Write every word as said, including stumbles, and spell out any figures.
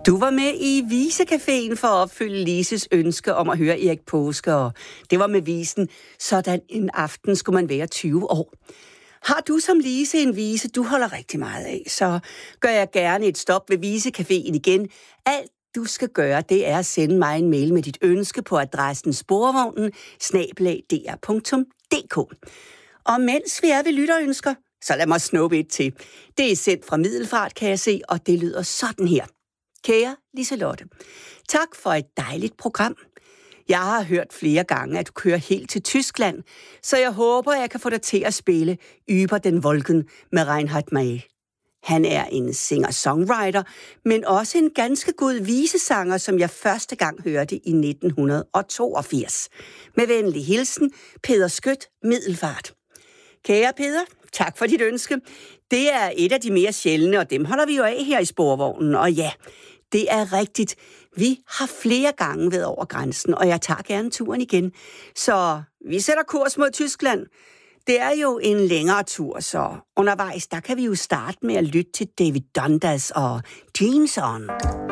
Du var med i Visecaféen for at opfylde Lises ønske om at høre Erik Paaske, og det var med visen Sådan en aften skulle man være tyve år. Har du som Lise en vise, du holder rigtig meget af, så gør jeg gerne et stop ved Visecaféen igen. Alt du skal gøre, det er at sende mig en mail med dit ønske på adressen sporvognen snabel-a d r punktum d k. Og mens vi er ved lytterønsker, så lad mig snuppe et til. Det er sendt fra Middelfart, kan jeg se, og det lyder sådan her. Kære Liselotte, tak for et dejligt program. Jeg har hørt flere gange, at du kører helt til Tyskland, så jeg håber, jeg kan få dig til at spille Über den Wolken med Reinhard May. Han er en singer-songwriter, men også en ganske god visesanger, som jeg første gang hørte i nitten toogfirs. Med venlig hilsen, Peder Skødt, Middelfart. Kære Peder, tak for dit ønske. Det er et af de mere sjældne, og dem holder vi jo af her i Sporvognen. Og ja, det er rigtigt. Vi har flere gange været over grænsen, og jeg tager gerne turen igen. Så vi sætter kurs mod Tyskland. Det er jo en længere tur, så undervejs, der kan vi jo starte med at lytte til David Dundas og Dreams On.